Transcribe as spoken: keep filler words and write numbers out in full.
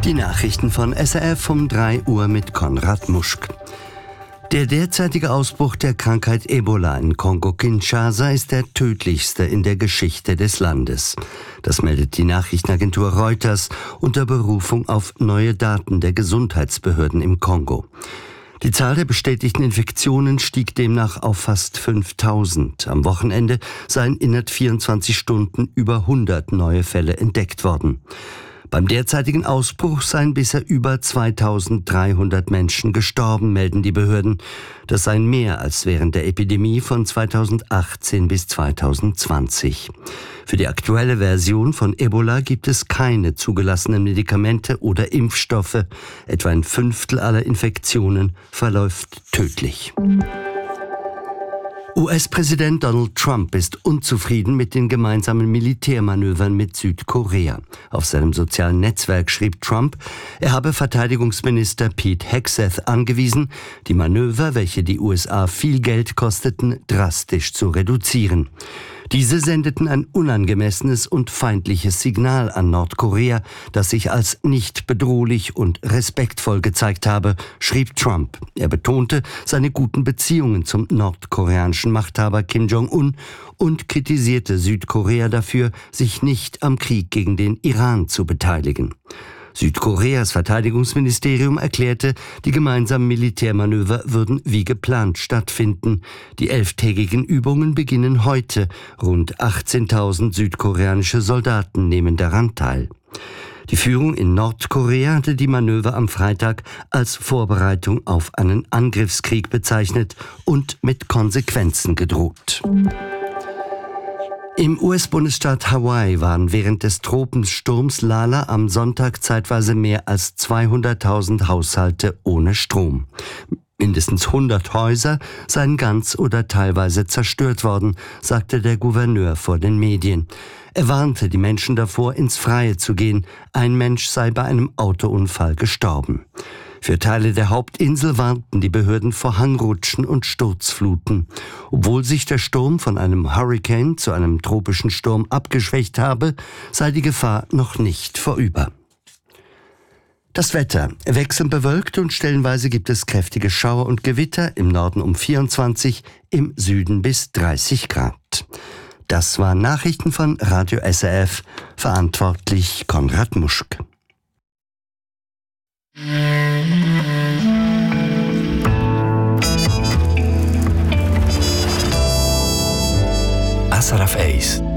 Die Nachrichten von S R F um drei Uhr mit Konrad Muschk. Der derzeitige Ausbruch der Krankheit Ebola in Kongo-Kinshasa ist der tödlichste in der Geschichte des Landes. Das meldet die Nachrichtenagentur Reuters unter Berufung auf neue Daten der Gesundheitsbehörden im Kongo. Die Zahl der bestätigten Infektionen stieg demnach auf fast fünftausend. Am Wochenende seien innerhalb vierundzwanzig Stunden über hundert neue Fälle entdeckt worden. Beim derzeitigen Ausbruch seien bisher über zweitausenddreihundert Menschen gestorben, melden die Behörden. Das seien mehr als während der Epidemie von zweitausendachtzehn bis zweitausendzwanzig. Für die aktuelle Version von Ebola gibt es keine zugelassenen Medikamente oder Impfstoffe. Etwa ein Fünftel aller Infektionen verläuft tödlich. U S-Präsident Donald Trump ist unzufrieden mit den gemeinsamen Militärmanövern mit Südkorea. Auf seinem sozialen Netzwerk schrieb Trump, er habe Verteidigungsminister Pete Hegseth angewiesen, die Manöver, welche die U S A viel Geld kosteten, drastisch zu reduzieren. Diese sendeten ein unangemessenes und feindliches Signal an Nordkorea, das sich als nicht bedrohlich und respektvoll gezeigt habe, schrieb Trump. Er betonte seine guten Beziehungen zum nordkoreanischen Machthaber Kim Jong-un und kritisierte Südkorea dafür, sich nicht am Krieg gegen den Iran zu beteiligen. Südkoreas Verteidigungsministerium erklärte, die gemeinsamen Militärmanöver würden wie geplant stattfinden. Die elftägigen Übungen beginnen heute. Rund achtzehntausend südkoreanische Soldaten nehmen daran teil. Die Führung in Nordkorea hatte die Manöver am Freitag als Vorbereitung auf einen Angriffskrieg bezeichnet und mit Konsequenzen gedroht. Im U S-Bundesstaat Hawaii waren während des Tropensturms Lala am Sonntag zeitweise mehr als zweihunderttausend Haushalte ohne Strom. Mindestens hundert Häuser seien ganz oder teilweise zerstört worden, sagte der Gouverneur vor den Medien. Er warnte die Menschen davor, ins Freie zu gehen. Ein Mensch sei bei einem Autounfall gestorben. Für Teile der Hauptinsel warnten die Behörden vor Hangrutschen und Sturzfluten. Obwohl sich der Sturm von einem Hurrikan zu einem tropischen Sturm abgeschwächt habe, sei die Gefahr noch nicht vorüber. Das Wetter: wechselnd bewölkt und stellenweise gibt es kräftige Schauer und Gewitter, im Norden um vierundzwanzig, im Süden bis dreißig Grad. Das waren Nachrichten von Radio S R F, verantwortlich Konrad Muschk. S R F eins